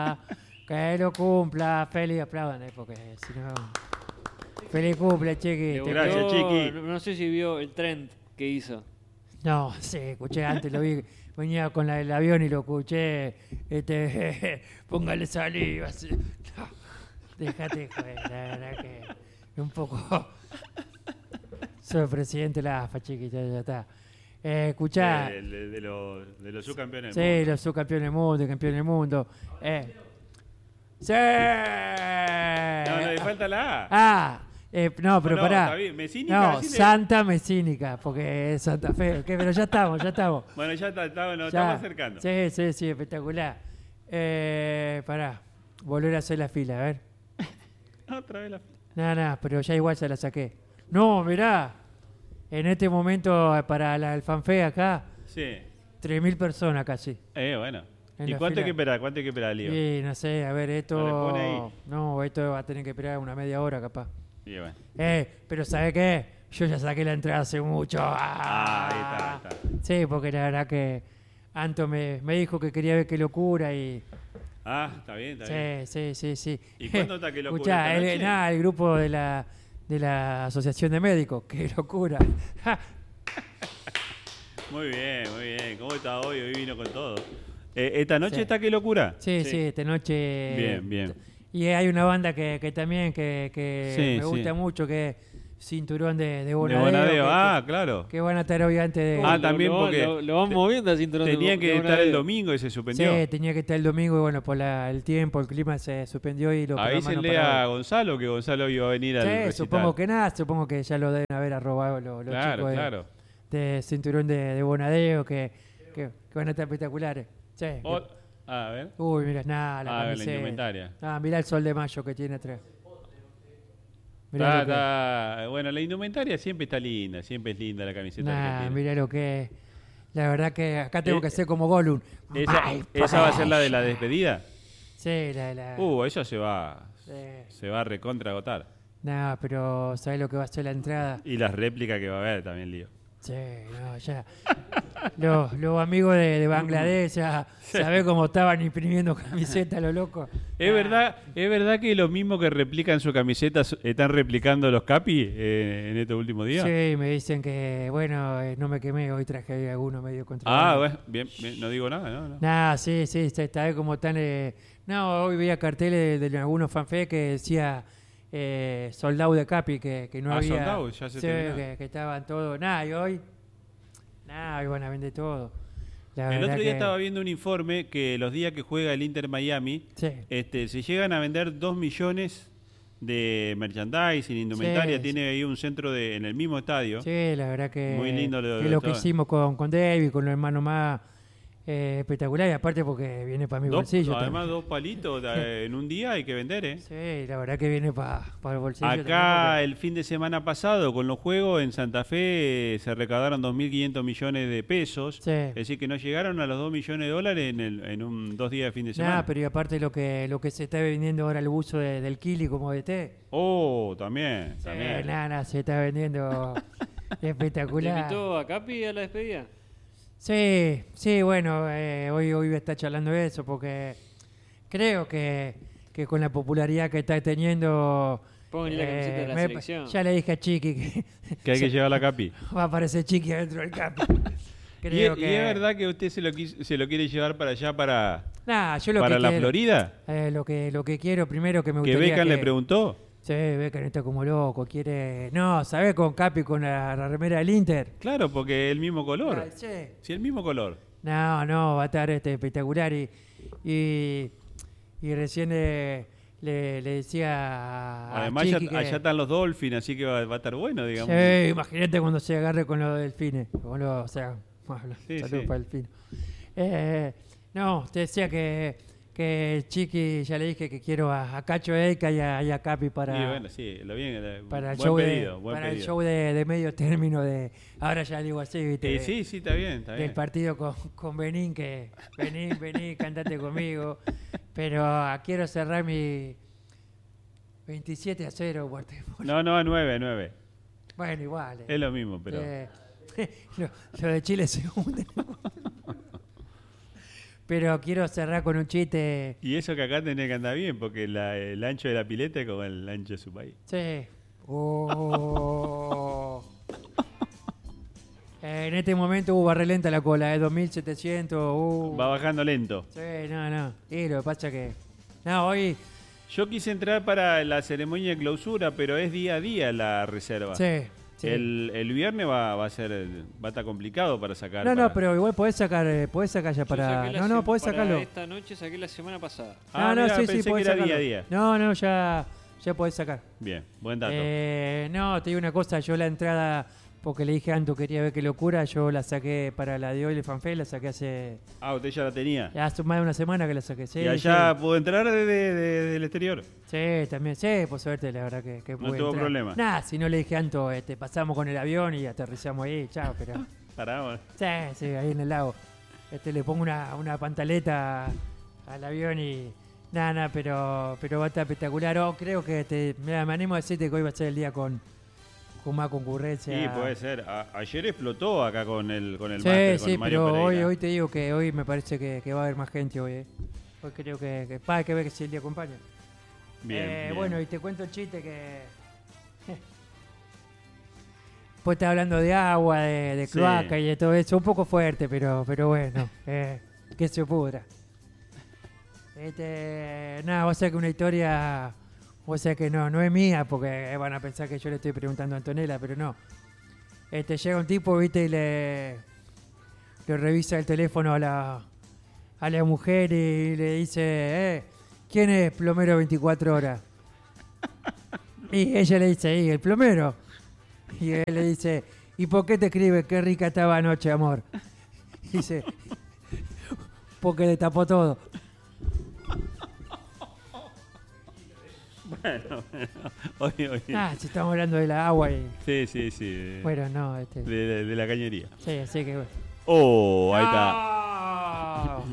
Que lo cumpla. Feliz, aplaudan, porque si no... Feliz cumple, Chiqui. Gracias, Chiqui. No sé si vio el trend que hizo. No, sí, escuché antes, lo vi. Venía con el avión y lo escuché. Póngale saliva. Así. No, déjate, joder, la verdad que un poco... Soy presidente de la AFA, Chiqui, ya está. Escuchá. De los subcampeones. Sí, los subcampeones del mundo, campeones del mundo. ¡Sí! No, le falta la A. No, pero No, pará. está bien. Mesínica, No, decile. Santa Mesínica, porque es Santa Fe. Pero ya estamos. Bueno, ya nos Ya. estamos acercando. Sí, espectacular. Pará, volver a hacer la fila, a ver. Otra vez la... Nada, pero ya igual se la saqué. No, mirá. En este momento, para el fanfe acá, Sí. 3.000 personas casi. Bueno. En ¿Y la cuánto hay fila. que esperar? ¿Cuánto hay que esperar, Lío? Sí, no sé, a ver, ¿Lo esto... pone ahí? No, esto va a tener que esperar una media hora capaz. Y bueno. Pero ¿sabe qué? Yo ya saqué la entrada hace mucho. Ahí está. Sí, porque la verdad que Anto me dijo que quería ver Qué Locura y... Está bien, está bien. Sí. ¿Y cuándo está Qué Locura? Escuchá, ¿Esta noche? el grupo de la Asociación de Médicos. Qué locura. Muy bien. ¿Cómo está hoy? Hoy vino con todo. ¿Esta noche Sí. está Qué Locura? Sí, esta noche... Bien. Y hay una banda que también que Sí, me gusta sí. mucho, que es Cinturón de De Bonadeo. Bonadeo. que, Claro. que van a estar hoy antes de... También porque Lo van moviendo al cinturón. Tenía que estar el Bonadeo. domingo y se suspendió. Sí, tenía que estar el domingo y bueno, por el tiempo, el clima se suspendió y lo programaron Avísenle para a hoy. Gonzalo que Gonzalo iba a venir al Sí, recital. supongo que ya lo deben haber arrobado los chicos Claro. de Cinturón de Bonadeo, que van a estar espectaculares. Sí. A ver. Uy, mira, nada, la La camiseta. indumentaria. Mirá el sol de mayo que tiene atrás. Mirá lo que- Está. Bueno, la indumentaria siempre está linda, siempre es linda la camiseta argentina. Mirá lo que es. La verdad que acá tengo que ser como Gollum. ¿Esa va a ser la de la despedida? Sí, la... Eso se va a recontra agotar. No, pero ¿sabés lo que va a ser la entrada? Y las réplicas que va a haber también, Lío. Sí, no, ya. Los amigos de Bangladesh, ya sabés cómo estaban imprimiendo camisetas, los locos. ¿Es verdad que los mismos que replican su camiseta están replicando los capi en estos últimos días? Sí, me dicen que, bueno, no me quemé, hoy traje alguno medio contra. Bueno, bien, no digo nada, ¿no? Nah, sí, está vez como tan... No, hoy veía carteles de algunos fanfés que decía soldado de Capi, que no había... soldado, ya se sí, terminó. que estaban todos... y hoy van a vender todo. La El verdad otro día que- estaba viendo un informe que los días que juega el Inter Miami, Sí. se llegan a vender 2 millones de merchandising, indumentaria. Sí, Tiene ahí un centro en el mismo estadio. Sí, la verdad que... Muy lindo que lo que todo. hicimos con David, con los hermanos más espectacular, y aparte porque viene para mi bolsillo. Además, también. 2 palitos en un día hay que vender, ¿eh? Sí, la verdad que viene para el bolsillo. Acá también, el fin de semana pasado con los juegos en Santa Fe se recaudaron 2.500 millones de pesos. Sí. Es decir, que no llegaron a los 2 millones de dólares en 2 días de fin de semana. pero y aparte lo que se está vendiendo ahora el uso del Kili como de té. También. Se está vendiendo ¿Te espectacular. invitó a Capi a la despedida? Sí, bueno, hoy voy a estar charlando de eso porque creo que con la popularidad que está teniendo... Pónganle la camiseta de la selección. Ya le dije a Chiqui Que hay que llevar la capi. va a aparecer Chiqui adentro del Capi. ¿Y Creo es verdad que usted se lo quiere llevar para allá, Yo lo para que la quiero, Florida? lo que quiero primero que me ¿Que gustaría Beckham le preguntó? Sí, Beckham está como loco, quiere... No, ¿sabés? Con Capi, con la remera del Inter. Claro, porque es el mismo color. Ah, sí. Sí, el mismo color. No, va a estar espectacular y recién le decía a Además, Chiqui que... allá están los Dolphins, así que va a estar bueno, digamos. Sí, imagínate cuando se agarre con los delfines. Sí, Saludos sí. para el delfín. Te decía que Chiqui, ya le dije que quiero a Cacho Eica y a Capi para... Sí, bueno, sí, lo bien. Para el buen show, pedido, buen para el pedido. show de medio término de... Ahora ya digo así, ¿viste? Sí, está bien. Del partido con Benín, que vení, cántate conmigo. Pero quiero cerrar mi 27-0 Guatemala. No, a 9. Bueno, igual. Es lo mismo, pero... Lo de Chile se hunde. Pero quiero cerrar con un chiste. Y eso que acá tenía que andar bien, porque el ancho de la pileta es como el ancho de su país. Sí. Oh. En este momento va lenta la cola, 2700. Va bajando lento. Sí, no. Y lo que pasa que... No, hoy... Yo quise entrar para la ceremonia de clausura, pero es día a día la reserva. Sí. El viernes va a estar complicado para sacar. No, pero igual podés sacar ya para... No, podés sacarlo. Esta noche saqué la semana pasada. Mira, sí, pensé podés que era sacarlo. día a día. No, ya podés sacar. Bien, buen dato. No, te digo una cosa, yo la entrada, porque le dije a Anto, quería ver qué locura, yo la saqué para la de hoy, el fanfare, la saqué hace Usted ya la tenía. más de una semana que la saqué. Sí, ¿Y allá pudo entrar desde el exterior? Sí, también, sí, por suerte, la verdad que No tuvo problema. Nada, si no le dije a Anto, pasamos con el avión y aterrizamos ahí, chao, pero... Paramos. Sí, ahí en el lago. Le pongo una pantaleta al avión y... Nada, pero va a estar espectacular. Creo que me animo a decirte que hoy va a ser el día con más concurrencia. Sí, puede ser. Ayer explotó acá con el Sí, máster, sí, con Mario pero Pereira. hoy te digo que hoy me parece que va a haber más gente hoy. Hoy creo que hay que ver si el día acompaña. Bien. Bueno, y te cuento el chiste que... Pues estás hablando de agua, de cloaca y de todo eso. Un poco fuerte, pero bueno. Que se pudra. Nada, vos sabés que una historia... Vos sabés que no es mía, porque van a pensar que yo le estoy preguntando a Antonella, pero no. Llega un tipo, viste, y le revisa el teléfono a la mujer y le dice, ¿quién es plomero 24 horas? Y ella le dice, el plomero. Y él le dice, ¿y por qué te escribe qué rica estaba anoche, amor? Y dice, porque le tapó todo. Bueno. Oye. Si estamos hablando de la agua y... Sí. Bueno, no, De la cañería. Sí, así que... Ahí está.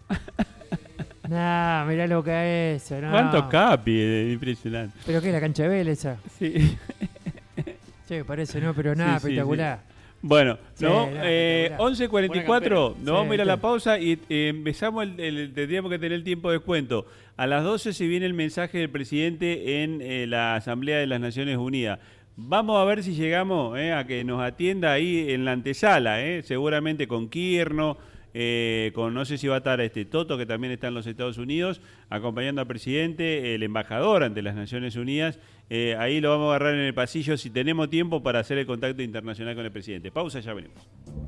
No, mirá lo que es eso, no. ¿Cuántos capi? Impresionante. ¿Pero qué, la cancha de Vélez esa? Sí. Sí, parece, no, pero nada, Sí. espectacular. Bueno, Sí, 11:44, nos vamos a ir a la sí. pausa y empezamos tendríamos que tener el tiempo de descuento. A las 12 se viene el mensaje del presidente en la Asamblea de las Naciones Unidas. Vamos a ver si llegamos a que nos atienda ahí en la antesala, seguramente con Quirno, con no sé si va a estar Toto, que también está en los Estados Unidos, acompañando al presidente, el embajador ante las Naciones Unidas. Ahí lo vamos a agarrar en el pasillo si tenemos tiempo para hacer el contacto internacional con el presidente. Pausa, ya venimos.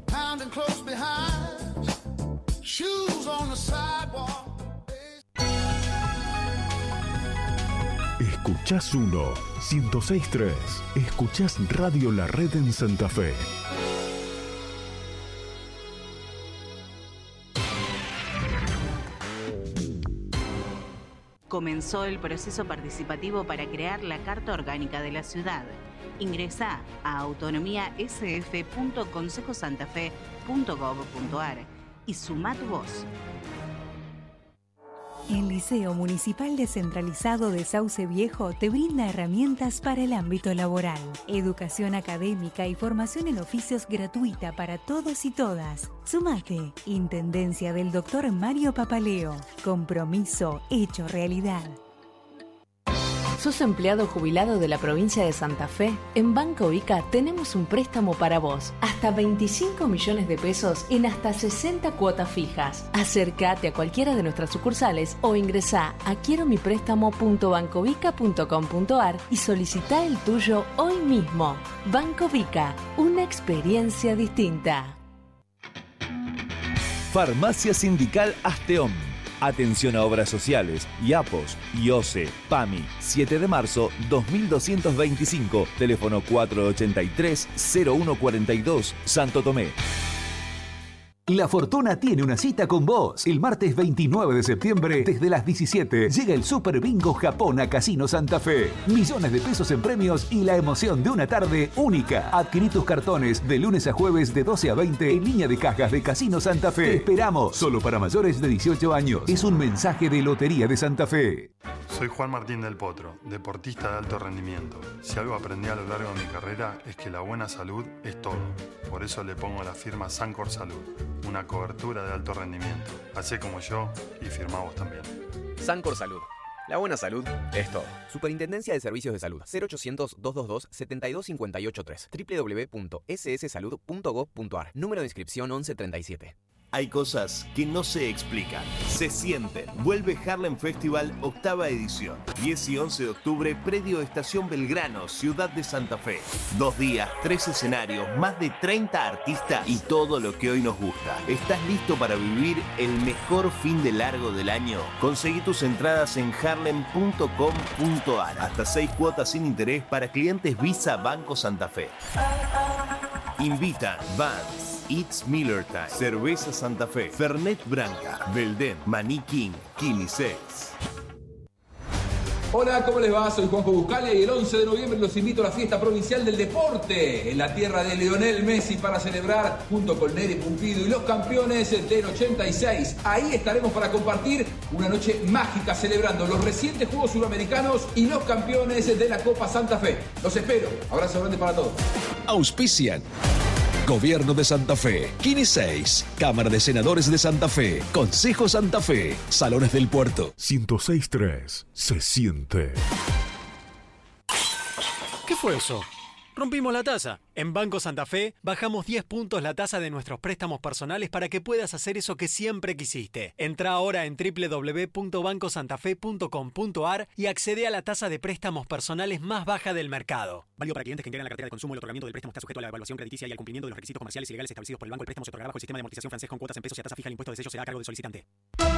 Escuchás 106.3. Escuchás Radio La Red en Santa Fe. Comenzó el proceso participativo para crear la Carta Orgánica de la Ciudad. Ingresá a autonomiasf.consejosantafe.gov.ar y sumá tu voz. El Liceo Municipal Descentralizado de Sauce Viejo te brinda herramientas para el ámbito laboral, educación académica y formación en oficios gratuita para todos y todas. Sumate. Intendencia del Dr. Mario Papaleo. Compromiso hecho realidad. ¿Sos empleado jubilado de la provincia de Santa Fe? En Banco Vica tenemos un préstamo para vos. Hasta 25 millones de pesos en hasta 60 cuotas fijas. Acércate a cualquiera de nuestras sucursales o ingresá a quieromiprestamo.bancovica.com.ar y solicitá el tuyo hoy mismo. Banco Vica, una experiencia distinta. Farmacia Sindical Asteón. Atención a obras sociales, IAPOS, IOSE, PAMI, 7 de marzo 2225, teléfono 483-0142, Santo Tomé. La Fortuna tiene una cita con vos. El martes 29 de septiembre, desde las 17, llega el Super Bingo Japón a Casino Santa Fe. Millones de pesos en premios y la emoción de una tarde única. Adquirí tus cartones de lunes a jueves de 12 a 20 en línea de cajas de Casino Santa Fe. Te esperamos, solo para mayores de 18 años. Es un mensaje de Lotería de Santa Fe. Soy Juan Martín del Potro, deportista de alto rendimiento. Si algo aprendí a lo largo de mi carrera es que la buena salud es todo. Por eso le pongo la firma Sancor Salud, una cobertura de alto rendimiento. Hacé como yo y firmá vos también. Sancor Salud. La buena salud es todo. Superintendencia de Servicios de Salud. 0800-222-72583. www.sssalud.gov.ar. Número de inscripción 1137. Hay cosas que no se explican, se sienten. Vuelve Harlem Festival, 8ª edición. 10 y 11 de octubre, predio Estación Belgrano, Ciudad de Santa Fe. 2 días, 3 escenarios, más de 30 artistas y todo lo que hoy nos gusta. ¿Estás listo para vivir el mejor fin de largo del año? Conseguí tus entradas en harlem.com.ar. Hasta 6 cuotas sin interés para clientes Visa Banco Santa Fe. Invitan Vans, It's Miller Time, Cerveza Santa Fe, Fernet Branca, Belden, Maní King, Quilisex. Hola, ¿cómo les va? Soy Juanjo Buscalia y el 11 de noviembre los invito a la fiesta provincial del deporte en la tierra de Lionel Messi para celebrar junto con Neri Pumpido y los campeones del 86. Ahí estaremos para compartir una noche mágica celebrando los recientes Juegos Suramericanos y los campeones de la Copa Santa Fe. Los espero. Abrazo grande para todos. Auspician Gobierno de Santa Fe, Kini 6, Cámara de Senadores de Santa Fe, Consejo Santa Fe, Salones del Puerto. 106.3 se siente. ¿Qué fue eso? Rompimos la tasa. En Banco Santa Fe bajamos 10 puntos la tasa de nuestros préstamos personales para que puedas hacer eso que siempre quisiste. Entra ahora en www.bancosantafe.com.ar y accede a la tasa de préstamos personales más baja del mercado. Válido para clientes que integran la cartera de consumo. El otorgamiento del préstamo está sujeto a la evaluación crediticia y al cumplimiento de los requisitos comerciales y legales establecidos por el banco. El préstamo se otorgará bajo el sistema de amortización francés con cuotas en pesos y a tasa fija. El impuesto de sello será a cargo del solicitante.